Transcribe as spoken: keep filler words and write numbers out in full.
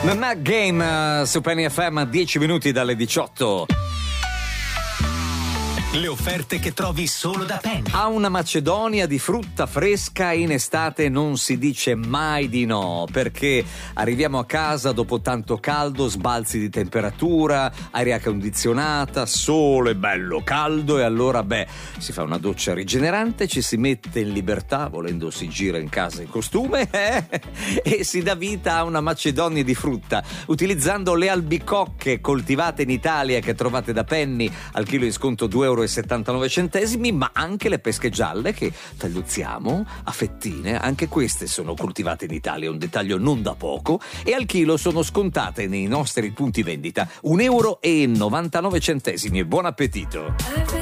The Nut Game uh, su Penny F M a dieci minuti dalle diciotto. Le offerte che trovi solo da Penny. A una Macedonia di frutta fresca in estate non si dice mai di no, perché arriviamo a casa dopo tanto caldo, sbalzi di temperatura, aria condizionata, sole bello caldo, e allora beh, si fa una doccia rigenerante, ci si mette in libertà, volendo si gira in casa in costume eh? e si dà vita a una Macedonia di frutta, utilizzando le albicocche coltivate in Italia che trovate da Penny al chilo in sconto due euro e settantanove centesimi, ma anche le pesche gialle che tagliuzziamo a fettine, anche queste sono coltivate in Italia, un dettaglio non da poco, e al chilo sono scontate nei nostri punti vendita un euro e novantanove centesimi. Buon appetito!